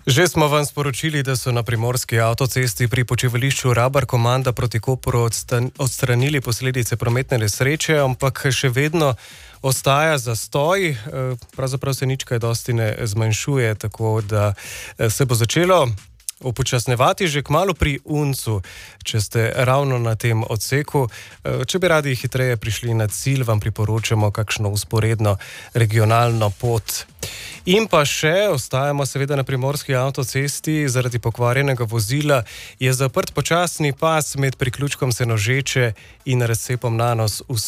Že smo vam sporočili, da so na primorski avtocesti pri počivališču Rabar Komanda proti Kopru odstranili posledice prometne nesreče, ampak še vedno ostaja zastoj. Pravzaprav se nič kaj dosti ne zmanjšuje, tako da se bo začelo upočasnevati že kmalu pri Uncu, če ste ravno na tem odseku. Če bi radi hitreje prišli na cilj, vam priporočamo kakšno vzporedno regionalno pot. In pa še ostajamo seveda na primorski avtocesti. Zaradi pokvarjenega vozila je zaprt počasni pas med priključkom Senožeče in razcepom Nanos v